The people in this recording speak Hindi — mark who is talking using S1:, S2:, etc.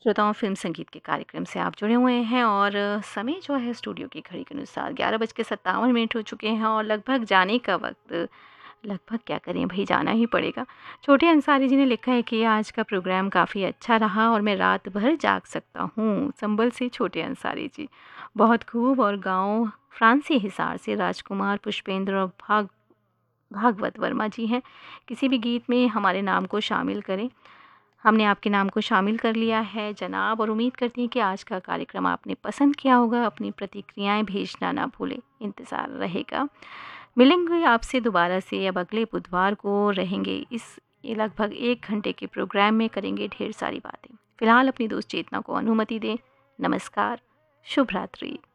S1: श्रोताओं, फ़िल्म संगीत के कार्यक्रम से आप जुड़े हुए हैं और समय जो है स्टूडियो की घड़ी के अनुसार 11:57 हो चुके हैं और लगभग जाने का वक्त। लगभग क्या करें भई, जाना ही पड़ेगा। छोटे अंसारी जी ने लिखा है कि आज का प्रोग्राम काफ़ी अच्छा रहा और मैं रात भर जाग सकता हूँ। संभल से छोटे अंसारी जी। बहुत खूब। और गाँव फ्रांसी हिसार से राजकुमार पुष्पेंद्र और भागवत वर्मा जी हैं। किसी भी गीत में हमारे नाम को शामिल करें। हमने आपके नाम को शामिल कर लिया है जनाब, और उम्मीद करती हैं कि आज का कार्यक्रम आपने पसंद किया होगा। अपनी प्रतिक्रियाएं भेजना ना भूलें, इंतज़ार रहेगा। मिलेंगे आपसे दोबारा से अब अगले बुधवार को। रहेंगे इस ये लगभग 1 घंटे के प्रोग्राम में, करेंगे ढेर सारी बातें। फिलहाल अपनी दोस्त चेतना को अनुमति दें। नमस्कार, शुभ रात्रि।